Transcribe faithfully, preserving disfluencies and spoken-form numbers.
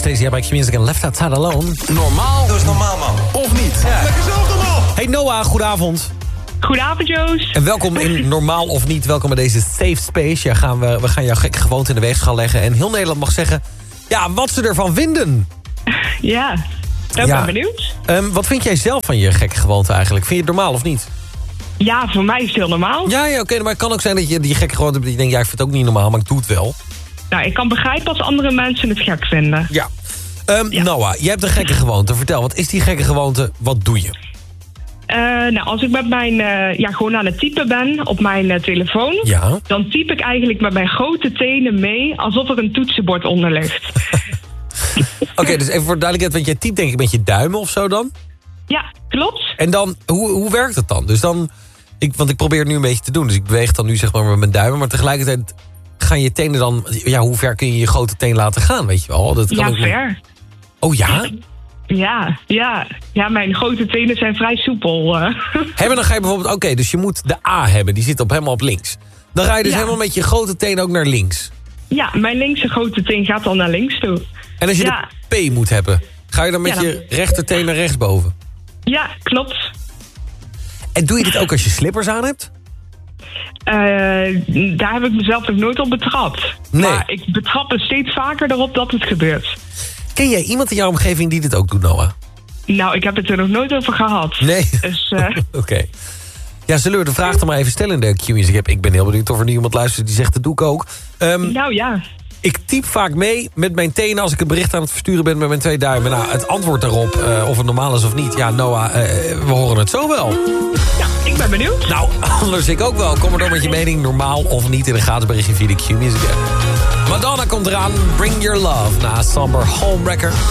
Stacey bij Q-Music en Left Outside Alone. Normaal? Dat is normaal, man. Of niet? Ja. Lekker zelf normaal. Hey Noah, goedenavond. Goedenavond, Joost. En welkom in Normaal of Niet. Welkom bij deze safe space. Ja, gaan we, we gaan jouw gekke gewoonte in de weegschaal leggen. En heel Nederland mag zeggen, ja, wat ze ervan vinden. Ja, ik Ja. ben benieuwd. Um, wat vind jij zelf van je gekke gewoonte eigenlijk? Vind je het normaal of niet? Ja, voor mij is het heel normaal. Ja, ja oké, maar het kan ook zijn dat je die gekke gewoonte hebt... dat je denkt, ja, ik vind het ook niet normaal, maar ik doe het wel. Nou, ik kan begrijpen als andere mensen het gek vinden. Ja. Um, Ja. Noah, jij hebt een gekke gewoonte. Vertel, wat is die gekke gewoonte? Wat doe je? Uh, nou, als ik met mijn, uh, ja, gewoon aan het typen ben op mijn uh, telefoon... Ja. dan typ ik eigenlijk met mijn grote tenen mee... alsof er een toetsenbord onder ligt. Oké, okay, dus even voor duidelijkheid, want jij typt denk ik met je duimen of zo dan? Ja, klopt. En dan, hoe, hoe werkt het dan? Dus dan, ik, want ik probeer het nu een beetje te doen. Dus ik beweeg dan nu zeg maar met mijn duimen. Maar tegelijkertijd gaan je tenen dan... Ja, hoe ver kun je je grote teen laten gaan, weet je wel? Dat kan Ja, ook niet. ver. Oh ja? Ja, ja. Ja, mijn grote tenen zijn vrij soepel. Uh. Hey, maar dan ga je bijvoorbeeld... Oké, dus je moet de A hebben. Die zit op helemaal op links. Dan ga je dus Ja. helemaal met je grote teen ook naar links. Ja, mijn linkse grote teen gaat dan naar links toe. En als je Ja. de P moet hebben... Ga je dan met Ja, dan- je rechterteen naar rechtsboven. Ja, klopt. En doe je dit ook als je slippers aan hebt? Uh, daar heb ik mezelf nog nooit op betrapt. Nee. Maar ik betrap er steeds vaker erop dat het gebeurt. Ken jij iemand in jouw omgeving die dit ook doet, Noah? Nou, ik heb het er nog nooit over gehad. Nee? Dus, uh, Oké. Ja, zullen we de vraag dan maar even stellen in de Q-Music app? Ik ben heel benieuwd of er nu iemand luistert die zegt, dat doe ik ook. Um, nou ja. Ik typ vaak mee met mijn tenen als ik het bericht aan het versturen ben met mijn twee duimen. Nou, het antwoord daarop, uh, of het normaal is of niet... Ja, Noah, uh, we horen het zo wel. Ja, ik ben benieuwd. Nou, anders ik ook wel. Kom maar door met je mening, normaal of niet... in een gratis berichtje via de Q-Music app. Madonna komt eraan, Bring Your Love... na Somber Homewrecker.